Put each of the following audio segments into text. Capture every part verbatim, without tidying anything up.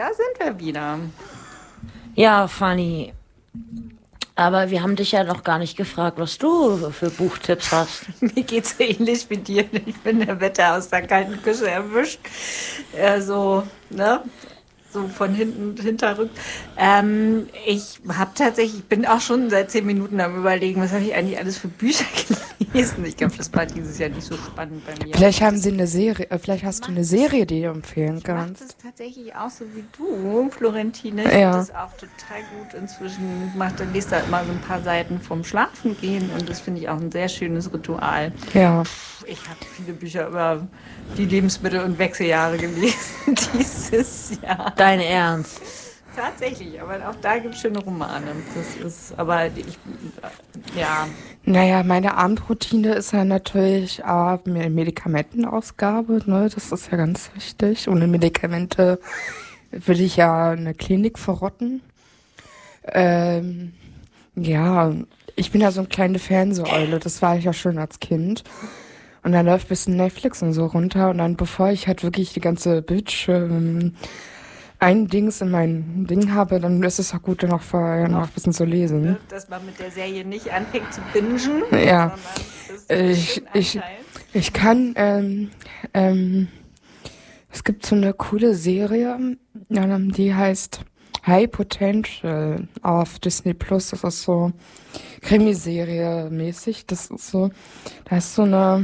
da sind wir wieder. Ja, Fanny. Aber wir haben dich ja noch gar nicht gefragt, was du für Buchtipps hast. Mir geht's so ähnlich wie dir. Ich bin der Wetter aus der kalten Küche erwischt. Äh, so, ne? So von hinten, hinterrückt. Ähm, ich habe tatsächlich, ich bin auch schon seit zehn Minuten am Überlegen, was habe ich eigentlich alles für Bücher gelesen. Ich glaube, das war dieses Jahr nicht so spannend bei mir. Vielleicht haben sie eine Serie, äh, vielleicht hast du eine Serie, die du empfehlen Ich kannst. mache das tatsächlich auch so wie du, Florentine. Ich Ja. finde das auch total gut inzwischen. Macht, dann liest da immer so ein paar Seiten vom Schlafen gehen und das finde ich auch ein sehr schönes Ritual. Ja. Ich habe viele Bücher über die Lebensmittel- und Wechseljahre gelesen dieses Jahr. Dein Ernst? Tatsächlich, aber auch da gibt es schöne Romane. Das ist, aber ich, ja. Naja, meine Abendroutine ist ja natürlich äh, Medikamentenausgabe, ne? Das ist ja ganz wichtig. Ohne Medikamente will ich ja eine Klinik verrotten. Ähm, ja, ich bin ja so eine kleine Fernseheule, das war ich ja schon als Kind. Und dann läuft ein bisschen Netflix und so runter und dann, bevor ich halt wirklich die ganze Bildschirm ein Dings in mein Ding habe, dann ist es auch gut, dann auch vorher noch ein bisschen zu lesen. Dass man mit der Serie nicht anfängt zu bingen. Ja. Das Ich, ich, ich kann, ähm, ähm, es gibt so eine coole Serie, ähm, die heißt High Potential auf Disney Plus. Das ist so Krimiserie mäßig. Das ist so, da ist so eine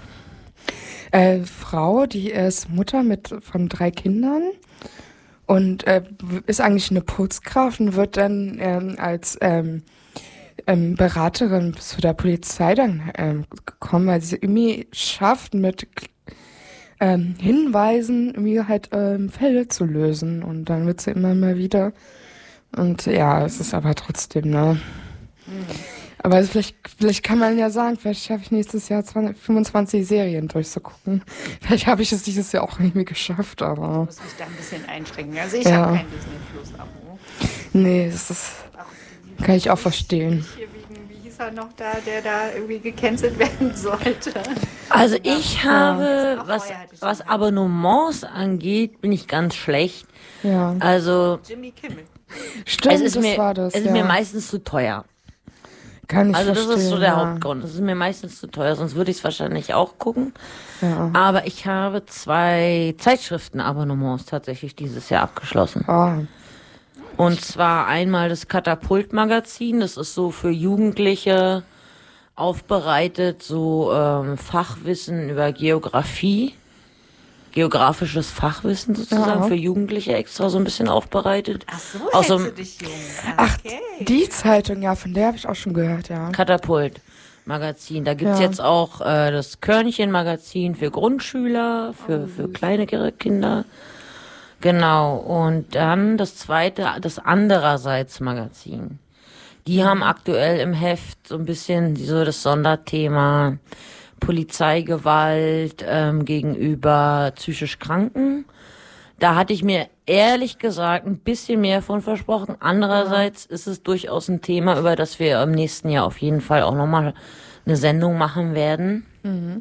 äh, Frau, die ist Mutter mit von drei Kindern und äh, ist eigentlich eine Putzkraft und wird dann ähm, als ähm, ähm, Beraterin zu der Polizei dann ähm, gekommen, weil sie irgendwie schafft, mit ähm, Hinweisen irgendwie halt ähm, Fälle zu lösen. Und dann wird sie immer mal wieder. Und ja, es ist aber trotzdem, ne? Mhm. Aber vielleicht, vielleicht kann man ja sagen, vielleicht schaffe ich nächstes Jahr zwanzig, fünfundzwanzig Serien durchzugucken. Vielleicht habe ich es dieses Jahr auch irgendwie geschafft, aber... Ich muss mich da ein bisschen einschränken. Also ich ja. habe kein Disney Plus-Abo. Nee, das ist... Kann ich auch verstehen. Hier wegen, wie hieß er noch da, der da irgendwie gecancelt werden sollte? Also ich habe, Ja. was, was Abonnements angeht, bin ich ganz schlecht. Ja. Also Jimmy Kimmel. Stimmt, es ist das mir, war das, es ist ja. mir meistens zu teuer. Kann ich Also verstehen, das ist so der ja. Hauptgrund. Das ist mir meistens zu teuer, sonst würde ich es wahrscheinlich auch gucken. Ja. Aber ich habe zwei Zeitschriftenabonnements tatsächlich dieses Jahr abgeschlossen. Ah. Und zwar einmal das Katapult-Magazin. Das ist so für Jugendliche aufbereitet, so ähm, Fachwissen über Geografie. Geografisches Fachwissen sozusagen Ja. für Jugendliche extra so ein bisschen aufbereitet. Ach so, Aus so hältst einem du dich jung. Ach, Okay. die Zeitung, ja, von der habe ich auch schon gehört, ja. Katapult-Magazin. Da gibt's Ja. jetzt auch äh, das Körnchen-Magazin für Grundschüler, für, für kleinere Kinder. Genau. Und dann das zweite, das Andererseits-Magazin. Die haben aktuell im Heft so ein bisschen so das Sonderthema Polizeigewalt ähm, gegenüber psychisch Kranken. Da hatte ich mir ehrlich gesagt ein bisschen mehr von versprochen. Andererseits ist es durchaus ein Thema, über das wir im nächsten Jahr auf jeden Fall auch nochmal eine Sendung machen werden. Mhm.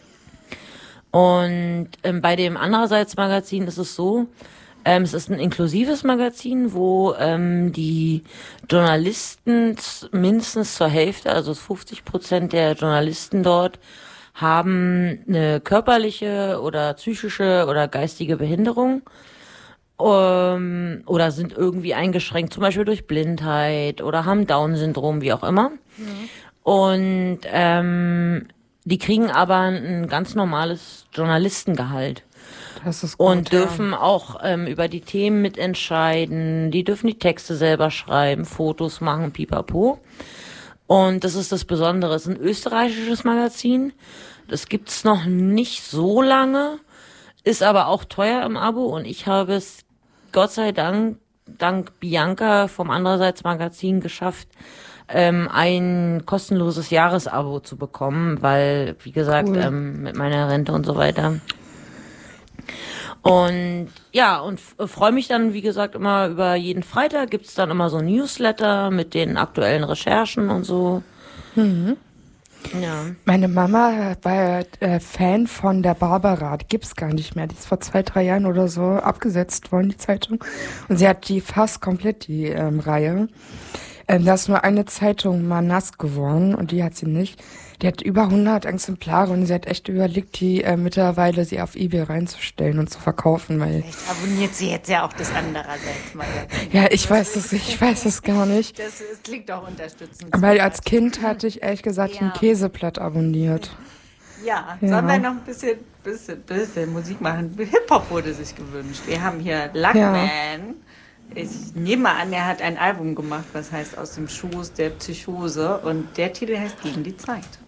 Und ähm, bei dem Andererseits-Magazin ist es so, ähm, es ist ein inklusives Magazin, wo ähm, die Journalisten z- mindestens zur Hälfte, also fünfzig Prozent der Journalisten dort, haben eine körperliche oder psychische oder geistige Behinderung ähm, oder sind irgendwie eingeschränkt, zum Beispiel durch Blindheit oder haben Down-Syndrom, wie auch immer. Und ähm, die kriegen aber ein ganz normales Journalistengehalt. Das ist gut, Und ja. dürfen auch ähm, über die Themen mitentscheiden. Die dürfen die Texte selber schreiben, Fotos machen, pipapo. Und das ist das Besondere. Es ist ein österreichisches Magazin. Das gibt's noch nicht so lange, ist aber auch teuer im Abo. Und ich habe es Gott sei Dank, dank Bianca vom Andererseits-Magazin geschafft, ähm, ein kostenloses Jahresabo zu bekommen, weil, wie gesagt, Cool. ähm, mit meiner Rente und so weiter. Und ja, und f- freue mich dann, wie gesagt, immer über jeden Freitag gibt's dann immer so ein Newsletter mit den aktuellen Recherchen und so. Mhm. Ja. Meine Mama war äh, Fan von der Barbara, die gibt's gar nicht mehr. Die ist vor zwei, drei Jahren oder so abgesetzt worden, die Zeitung. Und sie hat die fast komplett, die ähm, Reihe. Ähm, da ist nur eine Zeitung mal nass geworden und die hat sie nicht. Die hat über hundert Exemplare und sie hat echt überlegt, die äh, mittlerweile sie auf eBay reinzustellen und zu verkaufen, weil... Vielleicht abonniert sie jetzt ja auch das andererseits mal. Ja, ich weiß es, ich weiß es gar nicht. Das, das klingt auch unterstützend. Weil als Kind hatte ich ehrlich gesagt Ja. ein Käseblatt abonniert. Ja, Ja. sollen wir noch ein bisschen, bisschen, bisschen Musik machen? Hip-Hop wurde sich gewünscht. Wir haben hier Luckman. Ich nehme mal an, er hat ein Album gemacht, was heißt Aus dem Schoß der Psychose. Und der Titel heißt Gegen die Zeit.